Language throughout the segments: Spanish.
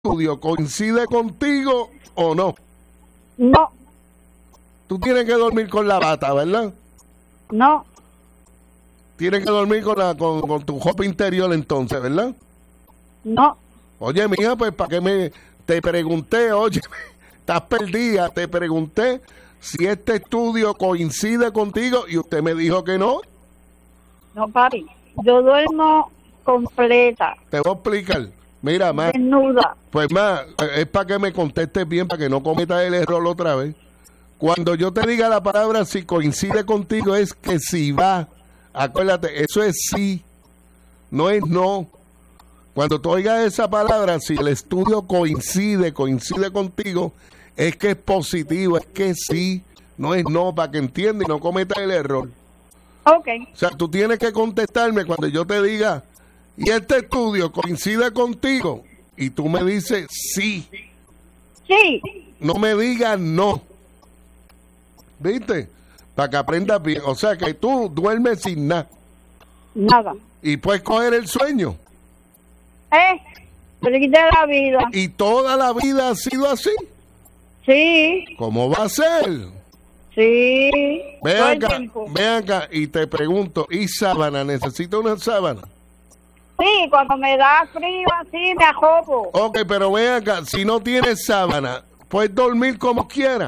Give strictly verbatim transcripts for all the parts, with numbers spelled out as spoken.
estudio coincide contigo o no? No. Tú tienes que dormir con la bata, ¿verdad? No. Tienes que dormir con la con, con tu ropa interior entonces, ¿verdad? No. Oye, mija, pues para qué me te pregunté, oye, estás perdida, te pregunté si este estudio coincide contigo y usted me dijo que no. No, papi. Yo duermo completa. Te voy a explicar. Mira, más. Desnuda. Pues más, es para que me contestes bien, para que no cometas el error otra vez. Cuando yo te diga la palabra si coincide contigo, es que si va. Acuérdate, eso es sí, no es no. Cuando tú oigas esa palabra, si el estudio coincide, coincide contigo, es que es positivo, es que sí, no es no, para que entiendas y no cometas el error. Ok. O sea, tú tienes que contestarme cuando yo te diga, ¿y este estudio coincide contigo? Y tú me dices sí. Sí. No me digas no. ¿Viste? Para que aprendas bien. O sea, que tú duermes sin nada. Nada. Y puedes coger el sueño. ¿Eh? Se le quité la vida. ¿Y toda la vida ha sido así? Sí. ¿Cómo va a ser? Sí. Ven Todo el acá, tiempo. ven acá y te pregunto, ¿y sábana? ¿Necesita una sábana? Sí, cuando me da frío así me ajopo. Ok, pero ven acá, si no tienes sábana, puedes dormir como quieras.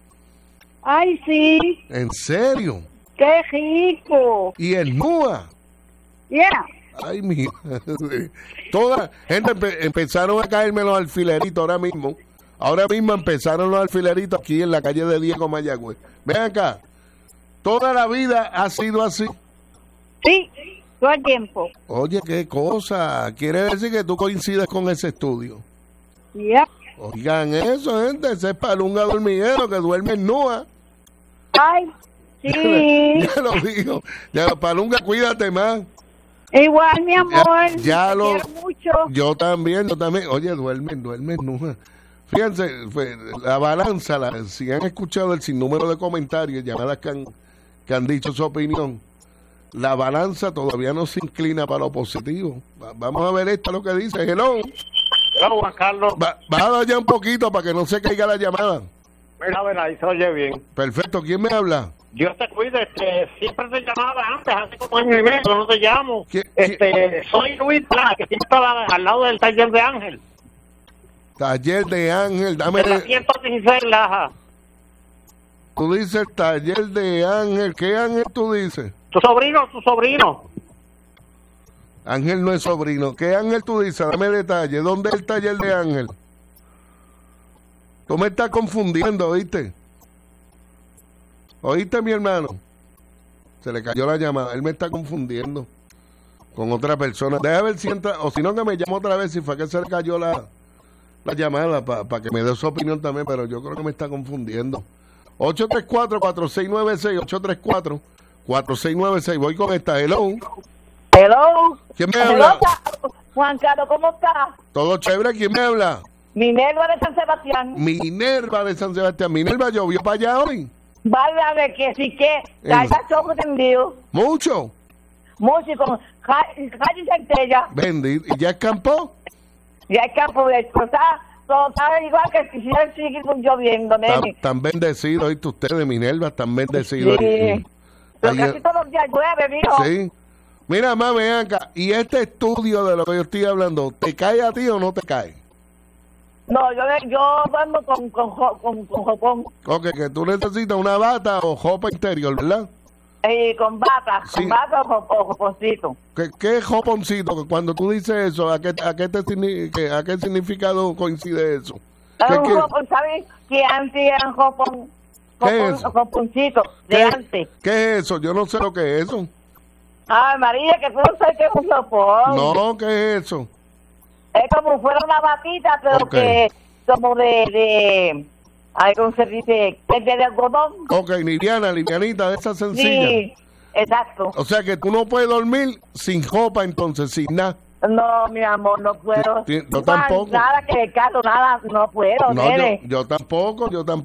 Ay, sí. ¿En serio? Qué rico. ¿Y el Nua? Yeah. Ay, mi madre. Toda gente empe- empezaron a caerme los alfileritos ahora mismo. Ahora mismo empezaron los alfileritos aquí en la calle de Diego Mayagüez. Ven acá. Toda la vida ha sido así. Sí, todo el tiempo. Oye, qué cosa. Quiere decir que tú coincides con ese estudio. Yeah. Oigan eso, gente. Ese es palunga dormiguero que duerme en Nua. Ay, sí. Ya lo digo. Ya, palunga, cuídate más. Igual, mi amor. Ya, ya te lo- quiero mucho. Yo también, yo también. Oye, duermen, duermen, Nua. Fíjense, fue, la balanza, la, si han escuchado el sinnúmero de comentarios, llamadas que han, que han dicho su opinión, la balanza todavía no se inclina para lo positivo. Va- vamos a ver esto lo que dice. Hello. Hola, Juan Carlos. Ba- Bájalo ya un poquito para que no se caiga la llamada. Mira, a ver, ahí se oye bien. Perfecto, ¿quién me habla? Dios te cuide, este, siempre te llamaba antes, hace como año y medio, no te llamo. ¿Qué- Este, soy Luis Pla, que siempre estaba al lado del taller de Ángel. Taller de Ángel, dame. De la ciento dieciséis Laja. Tú dices taller de Ángel. ¿Qué Ángel tú dices? Tu sobrino, tu sobrino. Ángel no es sobrino. ¿Qué Ángel tú dices? Dame detalle. ¿Dónde es el taller de Ángel? Tú me estás confundiendo, ¿oíste? ¿Oíste, mi hermano? Se le cayó la llamada. Él me está confundiendo con otra persona. Deja ver si entra, o si no que me llame otra vez, si fue que se le cayó la, la llamada para que me dé su opinión también, pero yo creo que me está confundiendo. ocho tres cuatro, cuatro seis nueve seis, ocho tres cuatro, cuatro seis nueve seis. Voy con esta. Hello. Hello. ¿Quién me habla? Hello, Juan Carlos, ¿cómo estás? ¿Todo chévere? ¿Quién me habla? Minerva de San Sebastián. Minerva de San Sebastián. Minerva, ¿llovió para allá hoy? Válgame que sí que caiga choco tendido. ¿Mucho? Mucho y con calle centella. Bendito. ¿Y ya escampó? Y hay campo de esto. Está, todo está igual que si quisiera seguir lloviendo, Tan, nene. tan bendecidos, ¿oíste ustedes, Minerva? Tan bendecidos. Sí. Y- Pero ayer- casi todos los días llueve, mijo. Sí. Mira, mami, ven acá. ¿Y este estudio de lo que yo estoy hablando, te cae a ti o no te cae? No, yo, yo duermo con, con, jo- con, con jopón. Ok, que tú necesitas una bata o ropa interior, ¿verdad? Eh, con bata, Sí. con bata o, jo- o joponcito. ¿Qué, qué joponcito? Que cuando tú dices eso, ¿a qué, a qué, te, signi- que- ¿a qué significado coincide eso? ¿Qué Era un quiere- jopón, ¿sabes? Que antes eran jopón, ¿Qué jopón, es eso? joponcito, de ¿Qué, antes. ¿Qué es eso? Yo no sé lo que es eso. Ay, María, que tú no sabes qué es un jopón. No, ¿qué es eso? Es como fuera una batita, pero Ok. que como de, de, ay, ¿cómo se dice? Es de algodón. Ok, liviana, livianita, de esa sencilla. Sí, exacto. O sea que tú no puedes dormir sin ropa entonces, sin nada. No, mi amor, no puedo. Ti- yo Juan, tampoco. Nada que el carro, nada, no puedo, No, yo, nene. yo tampoco, yo tampoco.